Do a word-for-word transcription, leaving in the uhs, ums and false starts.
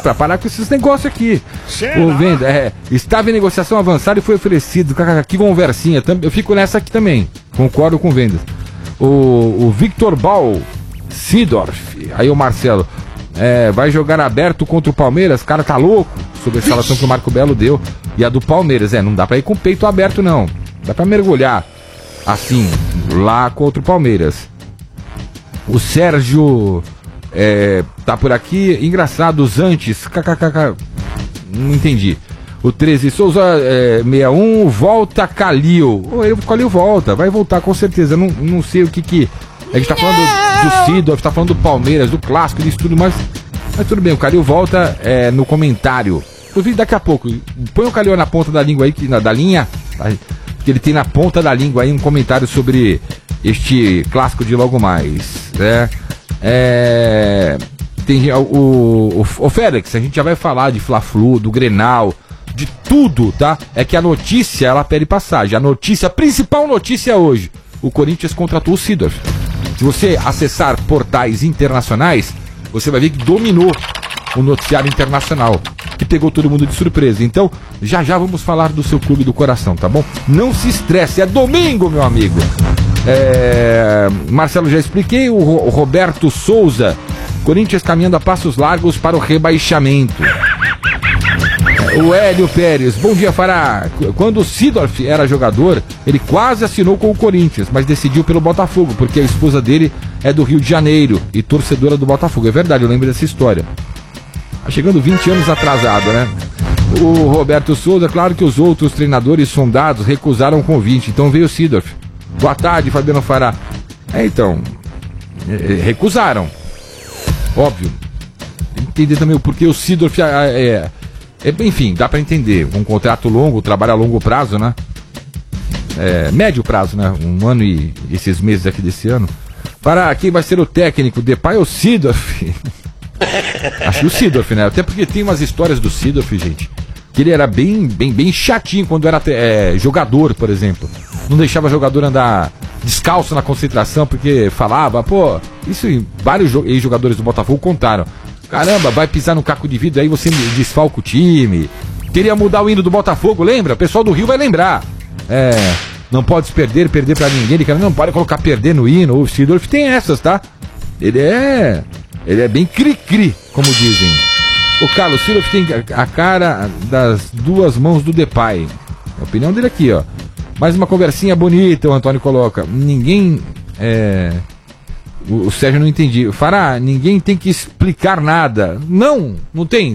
pra parar com esses negócios aqui. Será? O Venda, é, estava em negociação avançada e foi oferecido. Que conversinha. Eu fico nessa aqui também. Concordo com o Vendas. O, o Victor Ball Sidorf. Aí o Marcelo. É, vai jogar aberto contra o Palmeiras. Cara, tá louco. Sobre a escalação que o Marco Belo deu. E a do Palmeiras. É, não dá pra ir com o peito aberto, não. Dá pra mergulhar. Assim, lá contra o Palmeiras. O Sérgio é, tá por aqui. Engraçado, os antes. Kkkk. Não entendi. O treze Souza é, sessenta e um. Volta Calil. O Calil volta. Vai voltar com certeza. Não, não sei o que que. A gente tá falando do, do Sidorf, tá falando do Palmeiras, do clássico, disso tudo, mas, mas tudo bem. O Calil volta é, no comentário. Eu vi daqui a pouco. Põe o Calil na ponta da língua aí, que, na, da linha. Tá? Que ele tem na ponta da língua aí um comentário sobre este clássico de logo mais, né? É, tem o, o, o Félix, a gente já vai falar de Fla-Flu, do Grenal, de tudo, tá? É que a notícia, ela pede passagem. A notícia, a principal notícia hoje, o Corinthians contratou o Sidorf. Se você acessar portais internacionais, você vai ver que dominou o noticiário internacional, que pegou todo mundo de surpresa. Então, já já vamos falar do seu clube do coração, tá bom? Não se estresse, é domingo, meu amigo. É... Marcelo, já expliquei. O, Ro- o Roberto Souza, Corinthians caminhando a passos largos para o rebaixamento. O Hélio Pérez, bom dia, Fará. Quando o Sidorf era jogador, ele quase assinou com o Corinthians, mas decidiu pelo Botafogo, porque a esposa dele é do Rio de Janeiro e torcedora do Botafogo. É verdade, eu lembro dessa história. Chegando vinte anos atrasado, né? O Roberto Souza, claro que os outros treinadores sondados recusaram o convite, então veio o Sidorf. Boa tarde, Fabiano Fará. É, então, é, recusaram. Óbvio. Entender também o porquê o Sidorf é, é, é, enfim, dá pra entender. Um contrato longo, trabalho a longo prazo, né? É, médio prazo, né? Um ano e esses meses aqui desse ano. Para quem vai ser o técnico, Depay ou Sidorf? Acho que o Sidorf, né? Até porque tem umas histórias do Sidorf, gente, que ele era bem, bem, bem chatinho quando era é, jogador, por exemplo. Não deixava jogador andar descalço na concentração, porque falava, pô, isso vários ex-jogadores do Botafogo contaram. Caramba, vai pisar no caco de vidro, aí você desfalca o time. Queria mudar o hino do Botafogo, lembra? O pessoal do Rio vai lembrar. É, não pode perder, perder pra ninguém. Ele não pode colocar perder no hino. O Sidorf tem essas, tá? Ele é... Ele é bem cri-cri, como dizem. O Carlos Sidorf tem a cara das duas mãos do Depay. A opinião dele aqui, ó. Mais uma conversinha bonita, o Antônio coloca. Ninguém... É... O, o Sérgio não entendi. Fará, ninguém tem que explicar nada. Não, não tem.